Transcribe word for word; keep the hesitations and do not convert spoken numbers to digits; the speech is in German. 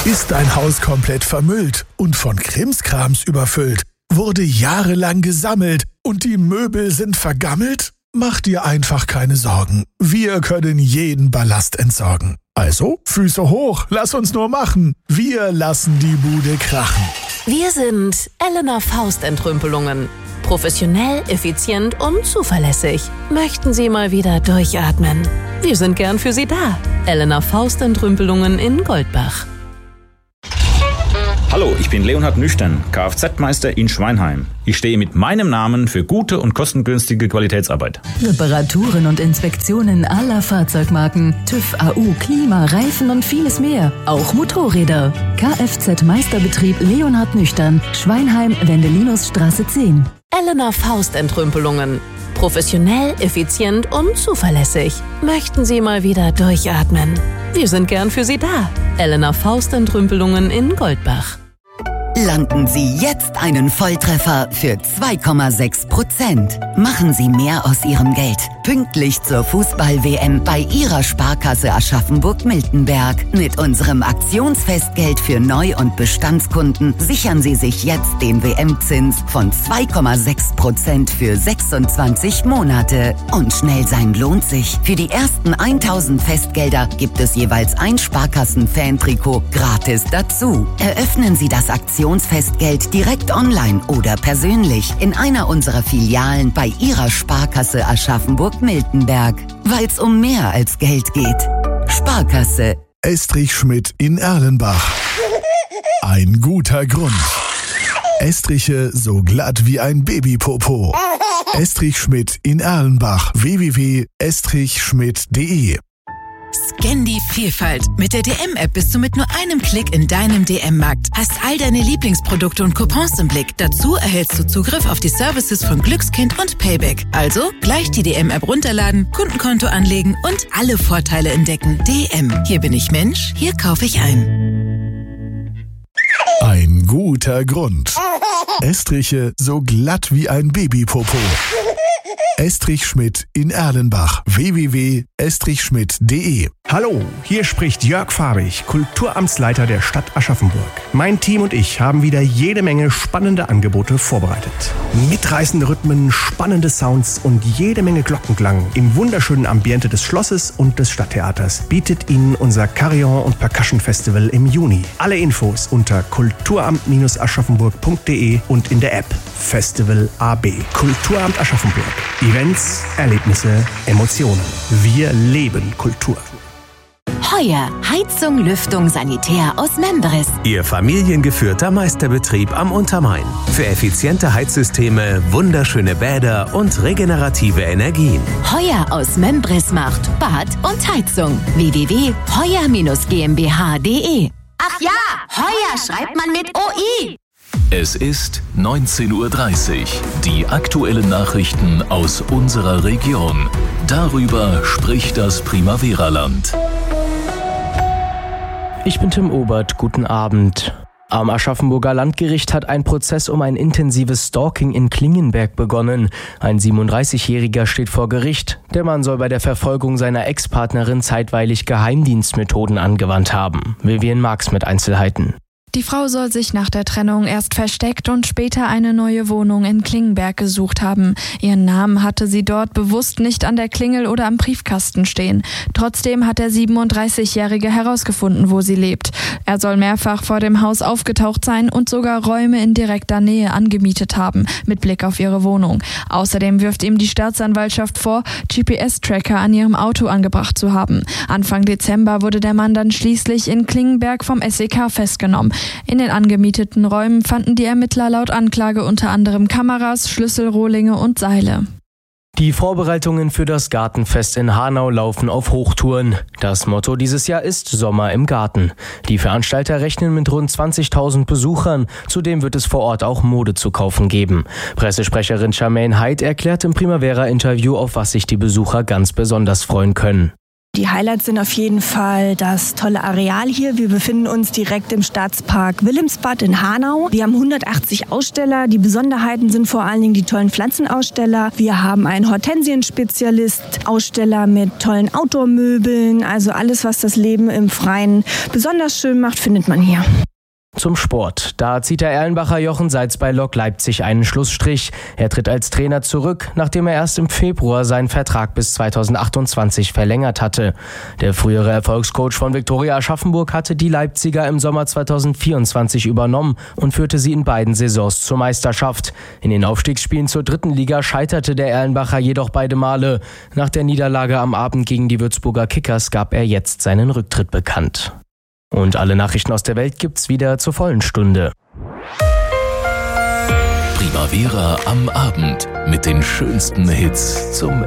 Ist dein Haus komplett vermüllt und von Krimskrams überfüllt? Wurde jahrelang gesammelt und die Möbel sind vergammelt? Mach dir einfach keine Sorgen. Wir können jeden Ballast entsorgen. Also, Füße hoch, lass uns nur machen. Wir lassen die Bude krachen. Wir sind Elena Faust Entrümpelungen. Professionell, effizient und zuverlässig. Möchten Sie mal wieder durchatmen? Wir sind gern für Sie da. Elena Faust Entrümpelungen in Goldbach. Hallo, ich bin Leonhard Nüchtern, Kfz-Meister in Schweinheim. Ich stehe mit meinem Namen für gute und kostengünstige Qualitätsarbeit. Reparaturen und Inspektionen aller Fahrzeugmarken, TÜV, A U, Klima, Reifen und vieles mehr. Auch Motorräder. Kfz-Meisterbetrieb Leonhard Nüchtern, Schweinheim, Wendelinusstraße zehn. Elena Faust Entrümpelungen. Professionell, effizient und zuverlässig. Möchten Sie mal wieder durchatmen? Wir sind gern für Sie da. Elena Faust Entrümpelungen in Goldbach. Landen Sie jetzt einen Volltreffer für zwei Komma sechs Prozent. Machen Sie mehr aus Ihrem Geld. Pünktlich zur Fußball-W M bei Ihrer Sparkasse Aschaffenburg-Miltenberg. Mit unserem Aktionsfestgeld für Neu- und Bestandskunden sichern Sie sich jetzt den W M-Zins von zwei Komma sechs Prozent für sechsundzwanzig Monate. Und schnell sein lohnt sich. Für die ersten tausend Festgelder gibt es jeweils ein Sparkassen-Fan-Trikot gratis dazu. Eröffnen Sie das Aktionsfestgeld Festgeld direkt online oder persönlich in einer unserer Filialen bei Ihrer Sparkasse Aschaffenburg-Miltenberg. Weil's um mehr als Geld geht. Sparkasse. Estrich Schmidt in Erlenbach. Ein guter Grund. Estriche so glatt wie ein Babypopo. Estrich Schmidt in Erlenbach. w w w punkt estrich schmidt punkt de. Scan die Vielfalt. Mit der D M-App bist du mit nur einem Klick in deinem D M-Markt. Hast all deine Lieblingsprodukte und Coupons im Blick. Dazu erhältst du Zugriff auf die Services von Glückskind und Payback. Also gleich die D M-App runterladen, Kundenkonto anlegen und alle Vorteile entdecken. D M. Hier bin ich Mensch, hier kaufe ich ein. Ein guter Grund. Estriche so glatt wie ein Babypopo. Estrich Schmidt in Erlenbach. w w w punkt estrich schmidt punkt de. Hallo, hier spricht Jörg Farbig, Kulturamtsleiter der Stadt Aschaffenburg. Mein Team und ich haben wieder jede Menge spannende Angebote vorbereitet. Mitreißende Rhythmen, spannende Sounds und jede Menge Glockenklang im wunderschönen Ambiente des Schlosses und des Stadttheaters bietet Ihnen unser Carillon und Percussion Festival im Juni. Alle Infos unter kulturamt aschaffenburg punkt de und in der App Festival A B. Kulturamt Aschaffenburg. Events, Erlebnisse, Emotionen. Wir leben Kultur. Heuer. Heizung, Lüftung, Sanitär aus Membris. Ihr familiengeführter Meisterbetrieb am Untermain. Für effiziente Heizsysteme, wunderschöne Bäder und regenerative Energien. Heuer aus Membris macht Bad und Heizung. w w w punkt heuer GmbH punkt de. Ach ja, Heuer schreibt man mit O I. Es ist neunzehn Uhr dreißig. Die aktuellen Nachrichten aus unserer Region. Darüber spricht das Primavera-Land. Ich bin Tim Obert, guten Abend. Am Aschaffenburger Landgericht hat ein Prozess um ein intensives Stalking in Klingenberg begonnen. Ein siebenunddreißigjähriger steht vor Gericht. Der Mann soll bei der Verfolgung seiner Ex-Partnerin zeitweilig Geheimdienstmethoden angewandt haben. Vivian Marx mit Einzelheiten. Die Frau soll sich nach der Trennung erst versteckt und später eine neue Wohnung in Klingenberg gesucht haben. Ihren Namen hatte sie dort bewusst nicht an der Klingel oder am Briefkasten stehen. Trotzdem hat der siebenunddreißigjährige herausgefunden, wo sie lebt. Er soll mehrfach vor dem Haus aufgetaucht sein und sogar Räume in direkter Nähe angemietet haben, mit Blick auf ihre Wohnung. Außerdem wirft ihm die Staatsanwaltschaft vor, G P S-Tracker an ihrem Auto angebracht zu haben. Anfang Dezember wurde der Mann dann schließlich in Klingenberg vom S E K festgenommen. In den angemieteten Räumen fanden die Ermittler laut Anklage unter anderem Kameras, Schlüsselrohlinge und Seile. Die Vorbereitungen für das Gartenfest in Hanau laufen auf Hochtouren. Das Motto dieses Jahr ist Sommer im Garten. Die Veranstalter rechnen mit rund zwanzigtausend Besuchern. Zudem wird es vor Ort auch Mode zu kaufen geben. Pressesprecherin Charmaine Heid erklärt im Primavera-Interview, auf was sich die Besucher ganz besonders freuen können. Die Highlights sind auf jeden Fall das tolle Areal hier. Wir befinden uns direkt im Staatspark Wilhelmsbad in Hanau. Wir haben hundertachtzig Aussteller. Die Besonderheiten sind vor allen Dingen die tollen Pflanzenaussteller. Wir haben einen Hortensienspezialist, Aussteller mit tollen Outdoor-Möbeln. Also alles, was das Leben im Freien besonders schön macht, findet man hier. Zum Sport. Da zieht der Erlenbacher Jochen Seitz bei Lok Leipzig einen Schlussstrich. Er tritt als Trainer zurück, nachdem er erst im Februar seinen Vertrag bis zweitausendachtundzwanzig verlängert hatte. Der frühere Erfolgscoach von Viktoria Aschaffenburg hatte die Leipziger im Sommer zweitausendvierundzwanzig übernommen und führte sie in beiden Saisons zur Meisterschaft. In den Aufstiegsspielen zur dritten Liga scheiterte der Erlenbacher jedoch beide Male. Nach der Niederlage am Abend gegen die Würzburger Kickers gab er jetzt seinen Rücktritt bekannt. Und alle Nachrichten aus der Welt gibt's wieder zur vollen Stunde. Primavera am Abend mit den schönsten Hits zum